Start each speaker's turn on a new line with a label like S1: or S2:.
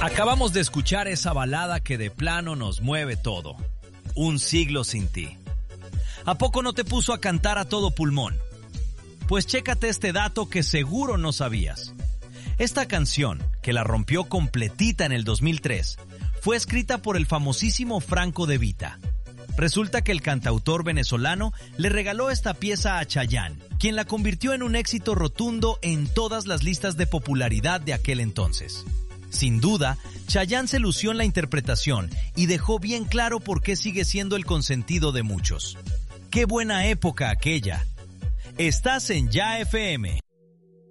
S1: Acabamos de escuchar esa balada que de plano nos mueve todo. Un siglo sin ti. ¿A poco no te puso a cantar a todo pulmón? Pues chécate este dato que seguro no sabías. Esta canción, que la rompió completita en el 2003, fue escrita por el famosísimo Franco De Vita. Resulta que el cantautor venezolano le regaló esta pieza a Chayanne, quien la convirtió en un éxito rotundo en todas las listas de popularidad de aquel entonces. Sin duda, Chayanne se lució en la interpretación y dejó bien claro por qué sigue siendo el consentido de muchos. ¡Qué buena época aquella! Estás en Ya FM.